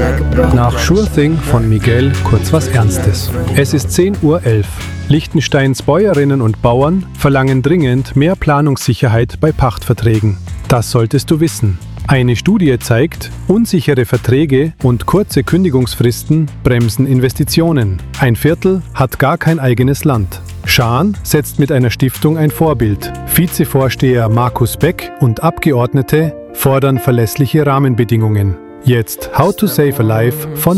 Nach Sure Thing von Miguel kurz was Ernstes. Es ist 10:11 Uhr. Liechtensteins Bäuerinnen und Bauern verlangen dringend mehr Planungssicherheit bei Pachtverträgen. Das solltest du wissen. Eine Studie zeigt, unsichere Verträge und kurze Kündigungsfristen bremsen Investitionen. Ein Viertel hat gar kein eigenes Land. Schaan setzt mit einer Stiftung ein Vorbild. Vizevorsteher Markus Beck und Abgeordnete fordern verlässliche Rahmenbedingungen. Jetzt How to Save a Life von